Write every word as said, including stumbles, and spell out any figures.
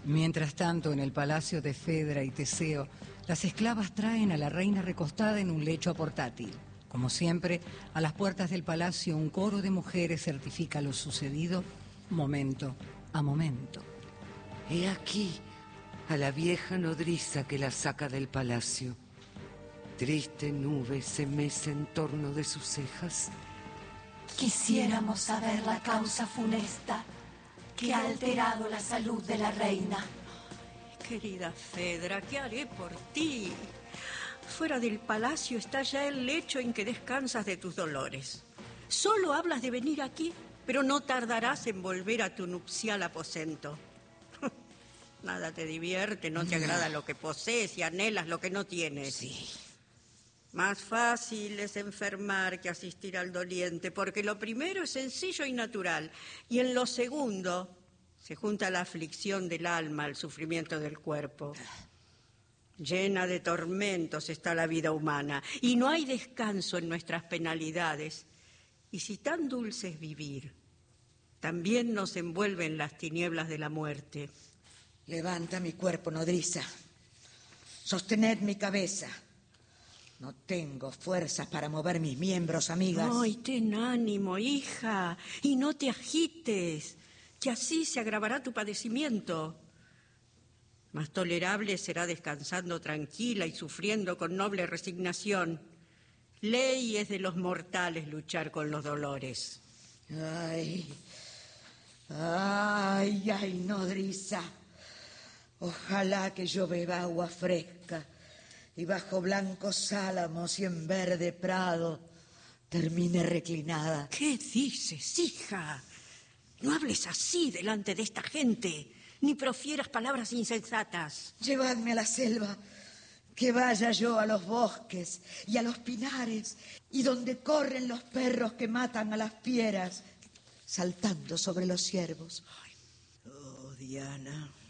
Mientras tanto, en el palacio de Fedra y Teseo, las esclavas traen a la reina recostada en un lecho portátil. Como siempre, a las puertas del palacio un coro de mujeres certifica lo sucedido momento a momento. He aquí a la vieja nodriza que la saca del palacio. Triste nube se mece en torno de sus cejas. Quisiéramos saber la causa funesta que ha alterado la salud de la reina. Querida Fedra, ¿qué haré por ti? Fuera del palacio está ya el lecho en que descansas de tus dolores. Solo hablas de venir aquí, pero no tardarás en volver a tu nupcial aposento. Nada te divierte, no te agrada lo que posees y anhelas lo que no tienes. Sí. Más fácil es enfermar que asistir al doliente, porque lo primero es sencillo y natural, y en lo segundo se junta la aflicción del alma al sufrimiento del cuerpo. Llena de tormentos está la vida humana, y no hay descanso en nuestras penalidades. Y si tan dulce es vivir, también nos envuelven las tinieblas de la muerte. Levanta mi cuerpo, nodriza. Sostened mi cabeza. No tengo fuerzas para mover mis miembros, amigas. Ay, ten ánimo, hija, y no te agites, que así se agravará tu padecimiento. Más tolerable será descansando tranquila y sufriendo con noble resignación. Ley es de los mortales luchar con los dolores. Ay, ay, ay, nodriza. Ojalá que yo beba agua fresca y bajo blancos álamos y en verde prado termine reclinada. ¿Qué dices, hija? No hables así delante de esta gente, ni profieras palabras insensatas. Llevadme a la selva, que vaya yo a los bosques y a los pinares, y donde corren los perros que matan a las fieras, saltando sobre los ciervos. Oh, Diana,